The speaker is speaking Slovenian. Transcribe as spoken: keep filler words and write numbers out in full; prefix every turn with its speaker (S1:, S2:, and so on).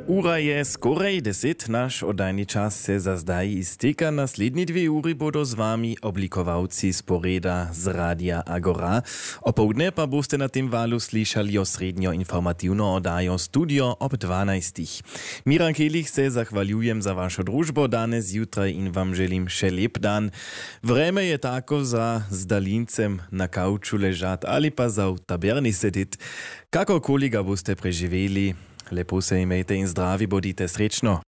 S1: Ura je skorej deset, naš oddajni čas se za zdaj izteka. Naslednji dve uri bodo z vami oblikovalci sporeda z Radia Agora. Opoldne pa boste na tem valu slišali osrednjo informativno oddajo Studio ob dvanajstih. Miran Kelih se zahvaljujem za vašo družbo danes, jutraj in vam želim še lep dan. Vreme je tako za zdalincem na kauču ležat ali pa za v taberni sedit. Kakorkoli ga boste preživeli, lepo se imejte in zdravi, bodite srečno.